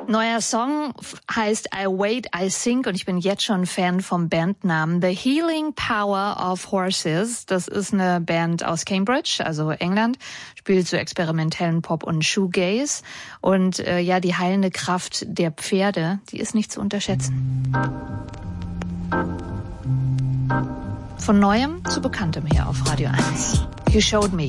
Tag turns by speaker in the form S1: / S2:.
S1: Neuer Song heißt I Wait, I Think und ich bin jetzt schon Fan vom Bandnamen The Healing Power of Horses. Das ist eine Band aus Cambridge, also England, spielt so experimentellen Pop und Shoegaze. Und ja, die heilende Kraft der Pferde, die ist nicht zu unterschätzen. Von Neuem zu Bekanntem hier auf Radio 1. You Showed Me.